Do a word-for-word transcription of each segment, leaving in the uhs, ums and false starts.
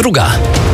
druga.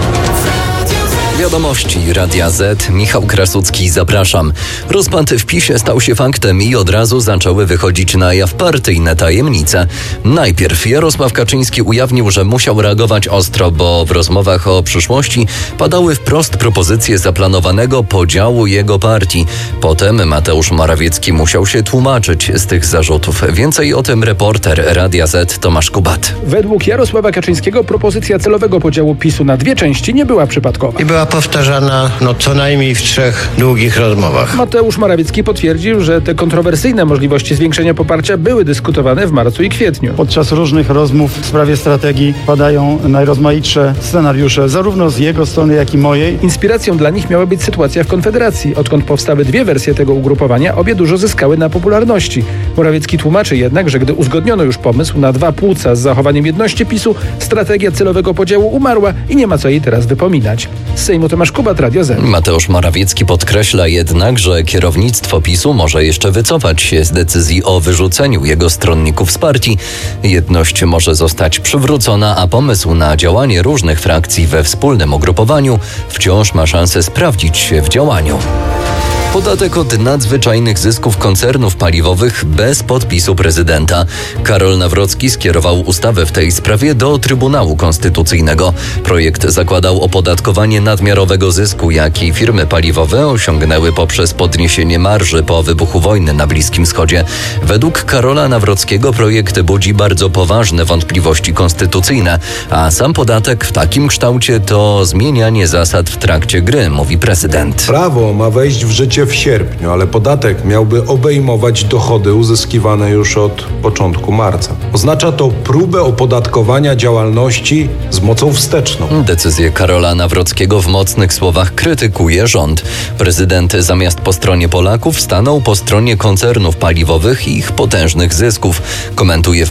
Wiadomości Radia Z. Michał Krasucki, zapraszam. Rozpad w PiSie stał się faktem i od razu zaczęły wychodzić na jaw partyjne tajemnice. Najpierw Jarosław Kaczyński ujawnił, że musiał reagować ostro, bo w rozmowach o przyszłości padały wprost propozycje zaplanowanego podziału jego partii. Potem Mateusz Morawiecki musiał się tłumaczyć z tych zarzutów. Więcej o tym reporter Radia Z Tomasz Kubat. Według Jarosława Kaczyńskiego propozycja celowego podziału PiSu na dwie części nie była przypadkowa. I była powtarzana no co najmniej w trzech długich rozmowach. Mateusz Morawiecki potwierdził, że te kontrowersyjne możliwości zwiększenia poparcia były dyskutowane w marcu i kwietniu. Podczas różnych rozmów w sprawie strategii padają najrozmaitsze scenariusze, zarówno z jego strony, jak i mojej. Inspiracją dla nich miała być sytuacja w Konfederacji. Odkąd powstały dwie wersje tego ugrupowania, obie dużo zyskały na popularności. Morawiecki tłumaczy jednak, że gdy uzgodniono już pomysł na dwa płuca z zachowaniem jedności PiSu, strategia celowego podziału umarła i nie ma co jej teraz wypominać. Z Sejmu Tomasz Kubat, Radio Z. Mateusz Morawiecki podkreśla jednak, że kierownictwo PiSu może jeszcze wycofać się z decyzji o wyrzuceniu jego stronników z partii. Jedność może zostać przywrócona, a pomysł na działanie różnych frakcji we wspólnym ugrupowaniu wciąż ma szansę sprawdzić się w działaniu. Podatek od nadzwyczajnych zysków koncernów paliwowych bez podpisu prezydenta. Karol Nawrocki skierował ustawę w tej sprawie do Trybunału Konstytucyjnego. Projekt zakładał opodatkowanie nadmiarowego zysku, jaki firmy paliwowe osiągnęły poprzez podniesienie marży po wybuchu wojny na Bliskim Wschodzie. Według Karola Nawrockiego projekt budzi bardzo poważne wątpliwości konstytucyjne, a sam podatek w takim kształcie to zmienianie zasad w trakcie gry, mówi prezydent. Prawo ma wejść w życie w sierpniu, ale podatek miałby obejmować dochody uzyskiwane już od początku marca. Oznacza to próbę opodatkowania działalności z mocą wsteczną. Decyzję Karola Nawrockiego w mocnych słowach krytykuje rząd. Prezydent zamiast po stronie Polaków stanął po stronie koncernów paliwowych i ich potężnych zysków. Komentuje w